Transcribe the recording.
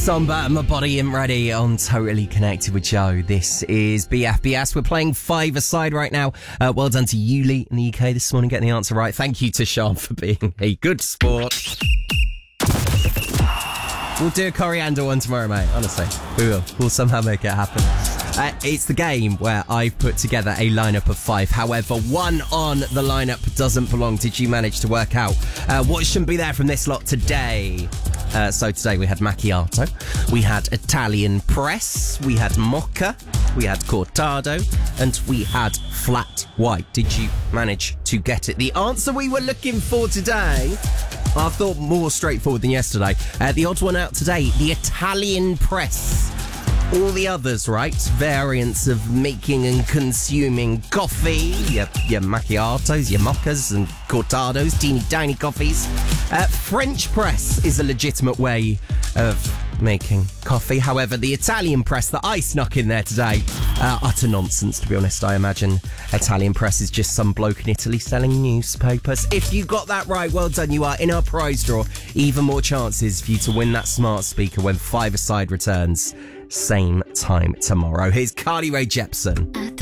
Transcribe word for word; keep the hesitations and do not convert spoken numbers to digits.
Somber, my body ain't ready on Totally Connected with Joe. This is B F B S. We're playing five-a-side right now. Uh, well done to Yuli in the U K this morning, getting the answer right. Thank you to Sean for being a good sport. We'll do a coriander one tomorrow, mate. Honestly, we will. We'll somehow make it happen. Uh, it's the game where I've put together a lineup of five. However, one on the lineup doesn't belong. Did you manage to work out uh, what shouldn't be there from this lot today? Uh, so today we had macchiato, we had Italian press, we had mocha, we had cortado, and we had flat white. Did you manage to get it? The answer we were looking for today, I thought more straightforward than yesterday. Uh, the odd one out today, the Italian press. All the others, right? Variants of making and consuming coffee, your, your macchiatos, your mochas and cortados, teeny tiny coffees. Uh, French press is a legitimate way of making coffee. However, the Italian press that I snuck in there today, uh, utter nonsense, to be honest. I imagine Italian press is just some bloke in Italy selling newspapers. If you got that right, well done. You are in our prize draw. Even more chances for you to win that smart speaker when Five-a-Side returns. Same time tomorrow. Here's Carly Rae Jepsen.